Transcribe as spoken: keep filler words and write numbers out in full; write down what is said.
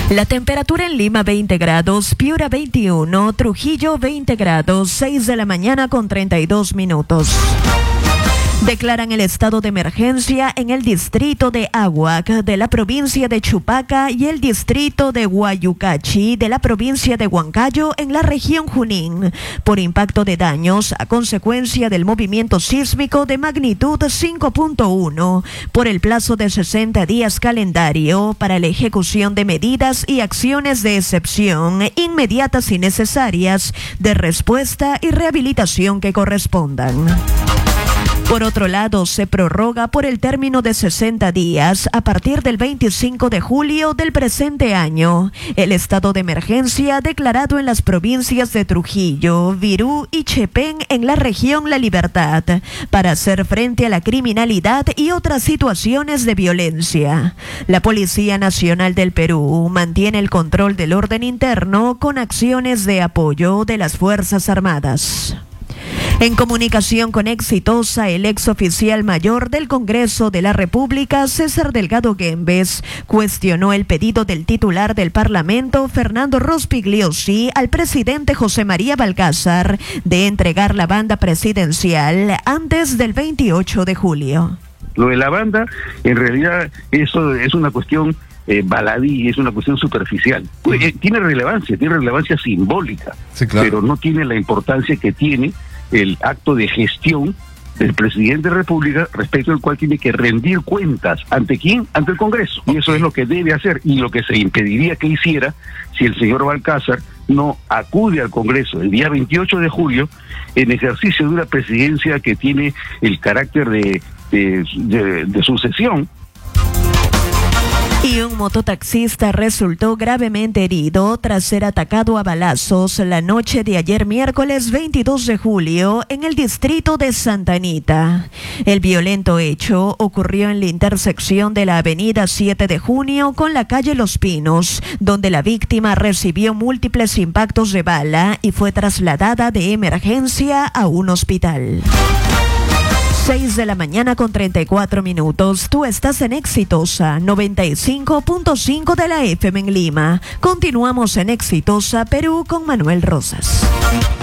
La temperatura en Lima veinte grados, Piura veintiuno, Trujillo veinte grados, seis de la mañana con treinta y dos minutos. Declaran el estado de emergencia en el distrito de Aguac de la provincia de Chupaca y el distrito de Guayucachi de la provincia de Huancayo en la región Junín por impacto de daños a consecuencia del movimiento sísmico de magnitud cinco punto uno por el plazo de sesenta días calendario para la ejecución de medidas y acciones de excepción inmediatas y necesarias de respuesta y rehabilitación que correspondan. Por otro lado, se prorroga por el término de sesenta días a partir del veinticinco de julio del presente año el estado de emergencia declarado en las provincias de Trujillo, Virú y Chepén en la región La Libertad para hacer frente a la criminalidad y otras situaciones de violencia. La Policía Nacional del Perú mantiene el control del orden interno con acciones de apoyo de las Fuerzas Armadas. En comunicación con Exitosa, el ex oficial mayor del Congreso de la República, César Delgado Guembes, cuestionó el pedido del titular del Parlamento, Fernando Rospigliosi, al presidente José María Balcázar de entregar la banda presidencial antes del veintiocho de julio. Lo de la banda, en realidad, eso es una cuestión eh, baladí, es una cuestión superficial. Pues, eh, tiene relevancia, tiene relevancia simbólica, sí, claro, pero no tiene la importancia que tiene el acto de gestión del presidente de la República, respecto al cual tiene que rendir cuentas. ¿Ante quién? Ante el Congreso. Y eso es lo que debe hacer, y lo que se impediría que hiciera si el señor Balcázar no acude al Congreso el día veintiocho de julio en ejercicio de una presidencia que tiene el carácter de, de, de, de sucesión. Y un mototaxista resultó gravemente herido tras ser atacado a balazos la noche de ayer miércoles veintidós de julio en el distrito de Santa Anita. El violento hecho ocurrió en la intersección de la avenida siete de junio con la calle Los Pinos, donde la víctima recibió múltiples impactos de bala y fue trasladada de emergencia a un hospital. seis de la mañana con treinta y cuatro minutos. Tú estás en Exitosa, noventa y cinco punto cinco de la F M en Lima. Continuamos en Exitosa, Perú, con Manuel Rosas.